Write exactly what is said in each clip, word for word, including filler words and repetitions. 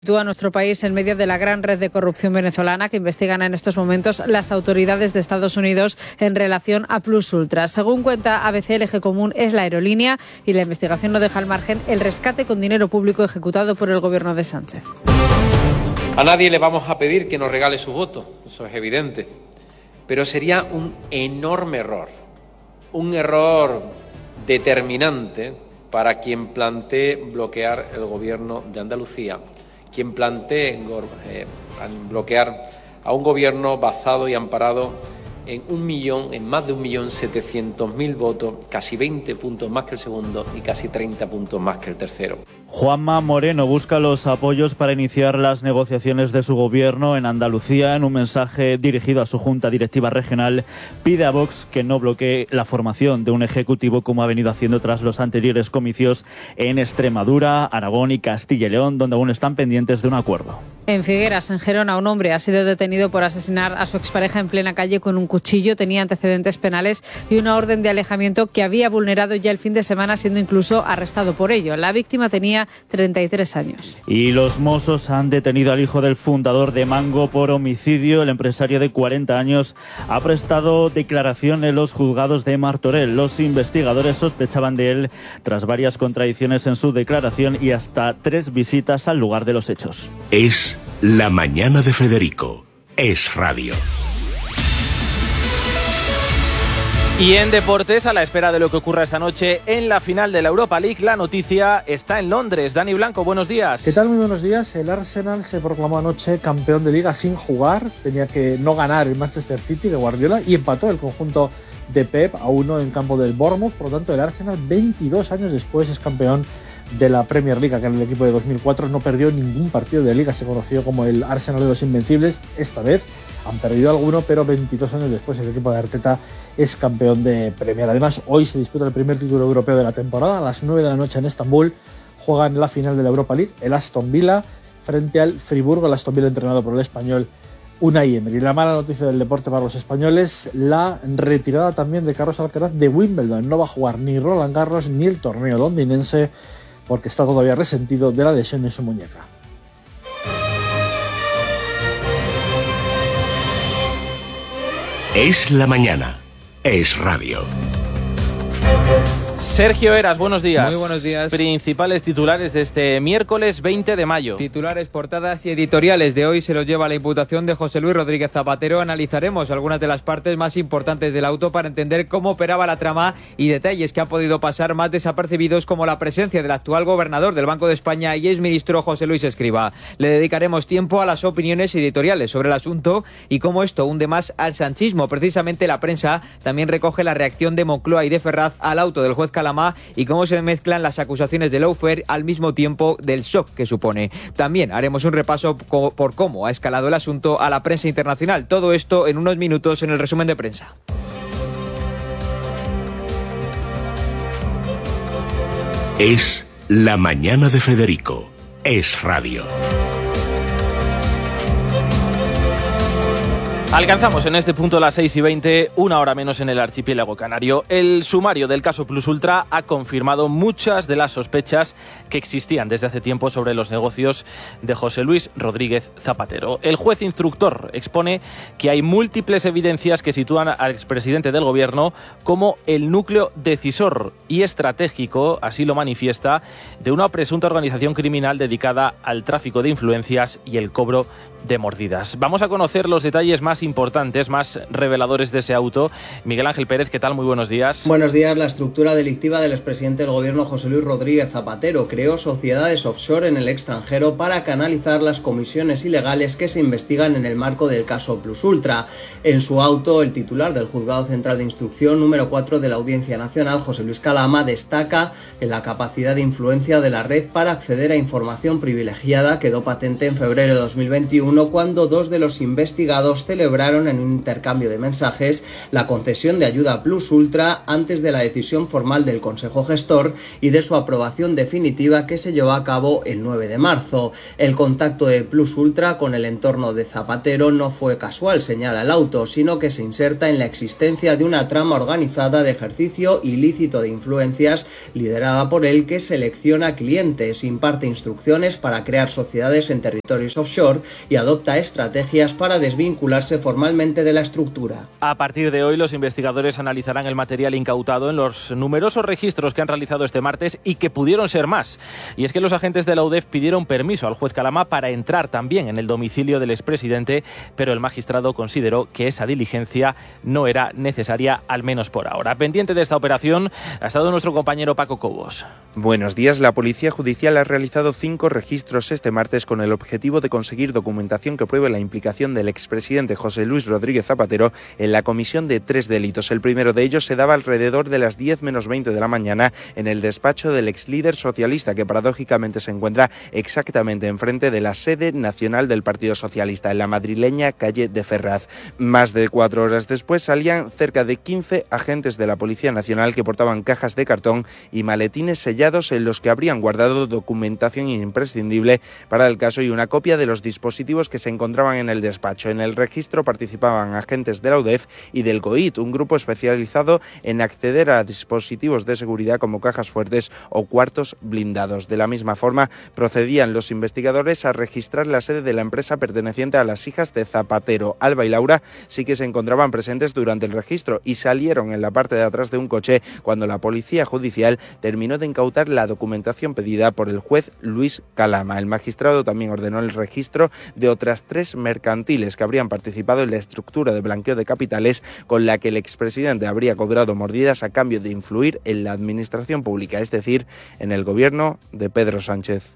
Sitúa a nuestro país en medio de la gran red de corrupción venezolana que investigan en estos momentos las autoridades de Estados Unidos en relación a Plus Ultra. Según cuenta A B C, el eje común es la aerolínea y la investigación no deja al margen el rescate con dinero público ejecutado por el gobierno de Sánchez. A nadie le vamos a pedir que nos regale su voto, eso es evidente, pero sería un enorme error, un error determinante para quien plantee bloquear el gobierno de Andalucía, quien plantee eh, bloquear a un gobierno basado y amparado en un millón, en más de un millón setecientos mil votos, casi veinte puntos más que el segundo y casi treinta puntos más que el tercero. Juanma Moreno busca los apoyos para iniciar las negociaciones de su gobierno en Andalucía. En un mensaje dirigido a su Junta Directiva Regional, pide a Vox que no bloquee la formación de un ejecutivo como ha venido haciendo tras los anteriores comicios en Extremadura, Aragón y Castilla y León, donde aún están pendientes de un acuerdo. En Figueras, en Gerona, un hombre ha sido detenido por asesinar a su expareja en plena calle con un cuchillo. Tenía antecedentes penales y una orden de alejamiento que había vulnerado ya el fin de semana, siendo incluso arrestado por ello. La víctima tenía treinta y tres años. Y los Mossos han detenido al hijo del fundador de Mango por homicidio. El empresario de cuarenta años ha prestado declaración en los juzgados de Martorell. Los investigadores sospechaban de él tras varias contradicciones en su declaración y hasta tres visitas al lugar de los hechos. Es La Mañana de Federico. Es radio. Y en deportes, a la espera de lo que ocurra esta noche en la final de la Europa League, la noticia está en Londres. Dani Blanco, buenos días. ¿Qué tal? Muy buenos días. El Arsenal se proclamó anoche campeón de Liga sin jugar. Tenía que no ganar el Manchester City de Guardiola y empató el conjunto de Pep a uno en campo del Bournemouth. Por lo tanto, el Arsenal, veintidós años después, es campeón de la Premier League, que en el equipo de dos mil cuatro no perdió ningún partido de Liga. Se conoció como el Arsenal de los Invencibles. Esta vez han perdido alguno, pero veintidós años después el equipo de Arteta es campeón de Premier. Además, hoy se disputa el primer título europeo de la temporada. A las nueve de la noche en Estambul juegan la final de la Europa League el Aston Villa frente al Friburgo. El Aston Villa entrenado por el español Unai Emery. Y la mala noticia del deporte para los españoles, la retirada también de Carlos Alcaraz de Wimbledon. No va a jugar ni Roland Garros ni el torneo londinense porque está todavía resentido de la lesión en su muñeca. Es la mañana. Es radio. Sergio Eras, buenos días. Muy buenos días. Principales titulares de este miércoles veinte de mayo. Titulares, portadas y editoriales de hoy se los lleva la imputación de José Luis Rodríguez Zapatero. Analizaremos algunas de las partes más importantes del auto para entender cómo operaba la trama y detalles que han podido pasar más desapercibidos, como la presencia del actual gobernador del Banco de España y exministro José Luis Escrivá. Le dedicaremos tiempo a las opiniones editoriales sobre el asunto y cómo esto hunde más al sanchismo. Precisamente la prensa también recoge la reacción de Moncloa y de Ferraz al auto del juez Calamá y cómo se mezclan las acusaciones de lawfare al mismo tiempo del shock que supone. También haremos un repaso por cómo ha escalado el asunto a la prensa internacional. Todo esto en unos minutos en el resumen de prensa. Es La Mañana de Federico. Es radio. Alcanzamos en este punto las seis y veinte, una hora menos en el archipiélago canario. El sumario del caso Plus Ultra ha confirmado muchas de las sospechas que existían desde hace tiempo sobre los negocios de José Luis Rodríguez Zapatero. El juez instructor expone que hay múltiples evidencias que sitúan al expresidente del gobierno como el núcleo decisor y estratégico, así lo manifiesta, de una presunta organización criminal dedicada al tráfico de influencias y el cobro de mordidas. Vamos a conocer los detalles más importantes, más reveladores de ese auto. Miguel Ángel Pérez, ¿qué tal? Muy buenos días. Buenos días. La estructura delictiva del expresidente del gobierno José Luis Rodríguez Zapatero creó sociedades offshore en el extranjero para canalizar las comisiones ilegales que se investigan en el marco del caso Plus Ultra. En su auto, el titular del Juzgado Central de Instrucción número cuatro de la Audiencia Nacional, José Luis Calama, destaca en la capacidad de influencia de la red para acceder a información privilegiada. Quedó patente en febrero de dos mil veintiuno uno cuando dos de los investigados celebraron en un intercambio de mensajes la concesión de ayuda Plus Ultra antes de la decisión formal del Consejo Gestor y de su aprobación definitiva que se llevó a cabo el nueve de marzo. El contacto de Plus Ultra con el entorno de Zapatero no fue casual, señala el auto, sino que se inserta en la existencia de una trama organizada de ejercicio ilícito de influencias liderada por él que selecciona clientes, imparte instrucciones para crear sociedades en territorios offshore y adopta estrategias para desvincularse formalmente de la estructura. A partir de hoy, los investigadores analizarán el material incautado en los numerosos registros que han realizado este martes y que pudieron ser más. Y es que los agentes de la U D E F pidieron permiso al juez Calama para entrar también en el domicilio del expresidente, pero el magistrado consideró que esa diligencia no era necesaria, al menos por ahora. Pendiente de esta operación ha estado nuestro compañero Paco Cobos. Buenos días. La Policía Judicial ha realizado cinco registros este martes con el objetivo de conseguir documentación que pruebe la implicación del expresidente José Luis Rodríguez Zapatero en la comisión de tres delitos. El primero de ellos se daba alrededor de las diez menos veinte de la mañana en el despacho del exlíder socialista, que paradójicamente se encuentra exactamente enfrente de la sede nacional del Partido Socialista, en la madrileña calle de Ferraz. Más de cuatro horas después salían cerca de quince agentes de la Policía Nacional que portaban cajas de cartón y maletines sellados en los que habrían guardado documentación imprescindible para el caso y una copia de los dispositivos que se encontraban en el despacho. En el registro participaban agentes de la U D E F y del C O I T, un grupo especializado en acceder a dispositivos de seguridad como cajas fuertes o cuartos blindados. De la misma forma, procedían los investigadores a registrar la sede de la empresa perteneciente a las hijas de Zapatero. Alba y Laura sí que se encontraban presentes durante el registro y salieron en la parte de atrás de un coche cuando la Policía Judicial terminó de incautar la documentación pedida por el juez Luis Calama. El magistrado también ordenó el registro de otras tres mercantiles que habrían participado en la estructura de blanqueo de capitales con la que el expresidente habría cobrado mordidas a cambio de influir en la administración pública, es decir, en el gobierno de Pedro Sánchez.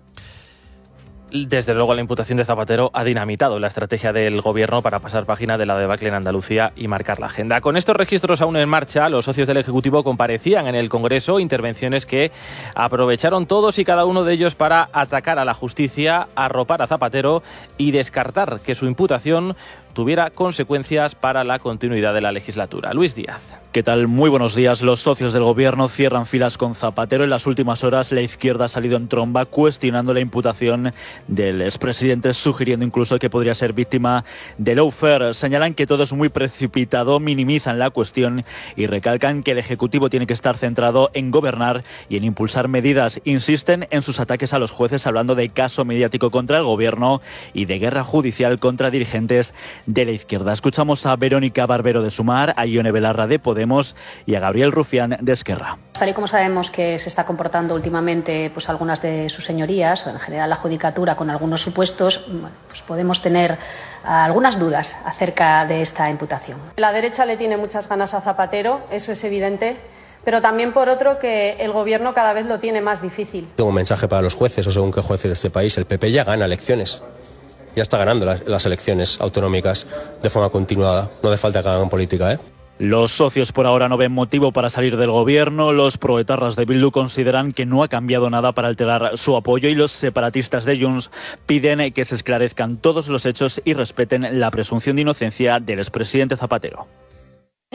Desde luego, la imputación de Zapatero ha dinamitado la estrategia del gobierno para pasar página de la debacle en Andalucía y marcar la agenda. Con estos registros aún en marcha, los socios del Ejecutivo comparecían en el Congreso, intervenciones que aprovecharon todos y cada uno de ellos para atacar a la justicia, arropar a Zapatero y descartar que su imputación tuviera consecuencias para la continuidad de la legislatura. Luis Díaz. ¿Qué tal? Muy buenos días. Los socios del gobierno cierran filas con Zapatero. En las últimas horas la izquierda ha salido en tromba cuestionando la imputación del expresidente, sugiriendo incluso que podría ser víctima de lawfare. Señalan que todo es muy precipitado, minimizan la cuestión y recalcan que el Ejecutivo tiene que estar centrado en gobernar y en impulsar medidas. Insisten en sus ataques a los jueces, hablando de caso mediático contra el gobierno y de guerra judicial contra dirigentes de la izquierda. Escuchamos a Verónica Barbero de Sumar, a Ione Belarra de Podemos y a Gabriel Rufián de Esquerra. Tal y como sabemos que se está comportando últimamente pues algunas de sus señorías, o en general la judicatura con algunos supuestos, bueno, pues podemos tener algunas dudas acerca de esta imputación. La derecha le tiene muchas ganas a Zapatero, eso es evidente, pero también por otro que el gobierno cada vez lo tiene más difícil. Tengo un mensaje para los jueces o según qué jueces de este país. El P P ya gana elecciones. Ya está ganando las, las elecciones autonómicas de forma continuada. No hace falta que hagan política, ¿eh? Los socios por ahora no ven motivo para salir del gobierno. Los proetarras de Bildu consideran que no ha cambiado nada para alterar su apoyo y los separatistas de Junts piden que se esclarezcan todos los hechos y respeten la presunción de inocencia del expresidente Zapatero.